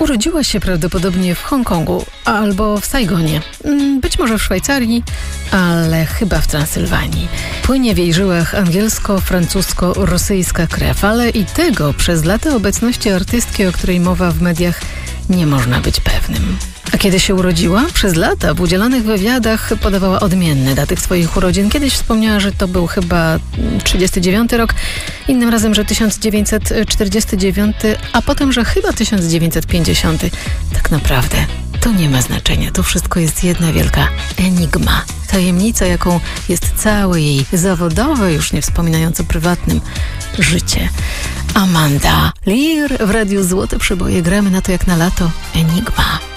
Urodziła się prawdopodobnie w Hongkongu albo w Saigonie, być może w Szwajcarii, ale chyba w Transylwanii. Płynie w jej żyłach angielsko-francusko-rosyjska krew, ale i tego przez lata obecności artystki, o której mowa w mediach, nie można być pewnym. A kiedy się urodziła? Przez lata w udzielonych wywiadach podawała odmienne daty swoich urodzin. Kiedyś wspomniała, że to był chyba 39 rok, innym razem, że 1949, a potem, że chyba 1950. Tak naprawdę to nie ma znaczenia. To wszystko jest jedna wielka enigma. Tajemnica, jaką jest całe jej zawodowe, już nie wspominając o prywatnym, życie. Amanda Lear w Radiu Złote Przeboje. Gramy na to jak na lato. Enigma.